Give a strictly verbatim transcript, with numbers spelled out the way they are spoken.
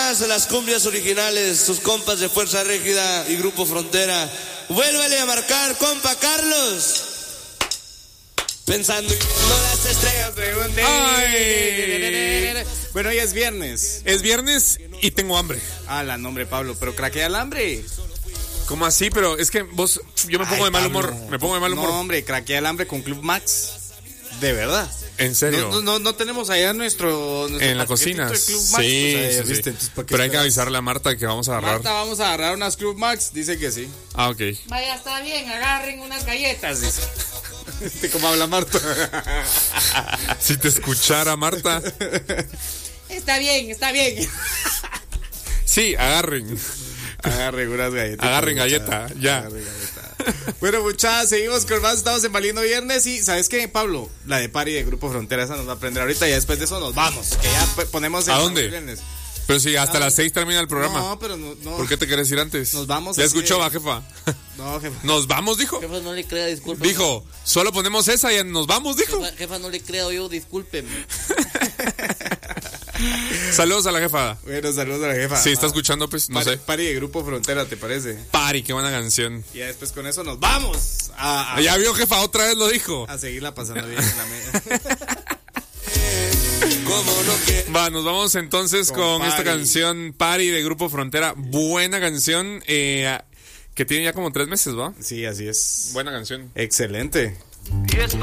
más las cumbias originales, sus compas de Fuerza Régida y Grupo Frontera. Vuélvale a marcar, compa Carlos. Pensando en las estrellas de un día. Bueno, hoy es viernes. Es viernes y tengo hambre. Ah, la nombre Pablo, pero craquea el hambre. ¿Cómo así? Pero es que vos, yo me pongo Ay, de mal Pablo. humor. Me pongo de mal humor. No, hombre, craquea el hambre con Club Max. De verdad. ¿En serio? No, no, no, no tenemos allá nuestro, nuestro En la paquetito cocina. de Club Max. Sí, Pues, sí, ahí, sí. ¿viste? Entonces, ¿para qué Pero hay que esperas? avisarle a Marta que vamos a agarrar. Marta, vamos a agarrar unas Club Max. Dice que sí. Ah, ok. Vaya, está bien, agarren unas galletas. Dice. Este, ¿cómo habla Marta? Si te escuchara Marta. Está bien, está bien. Sí, agarren. Agarren unas galletas. Agarren galleta, ya. Agarren galleta. Bueno, muchachos, seguimos con más. Estamos en Valiendo Viernes. Y ¿sabes qué, Pablo? La de Pari de Grupo Frontera, esa nos va a aprender ahorita. Y después de eso nos vamos. Que ya p- ponemos el ¿A dónde? Viernes. Pero si hasta Ah, las seis termina el programa. No, pero no. no. ¿Por qué te querés ir antes? Nos vamos Ya así escuchó, de- va, jefa. No, jefa. Nos vamos, dijo. Jefa, no le crea, disculpe. Dijo, solo ponemos esa y nos vamos, dijo. Jefa, jefa, no le creo yo, discúlpeme. Saludos a la jefa. Bueno, saludos a la jefa. Si está escuchando, pues, no Pari, sé. Pari de Grupo Frontera, ¿te parece? Pari, qué buena canción. Y ya después con eso nos vamos a, a, Ya vio, jefa, otra vez lo dijo. a seguirla pasando bien en la media. Va, nos vamos entonces Con con, esta Pari. canción Pari de Grupo Frontera. Buena canción, eh, que tiene ya como tres meses, ¿va? Sí, así es. Buena canción. Excelente.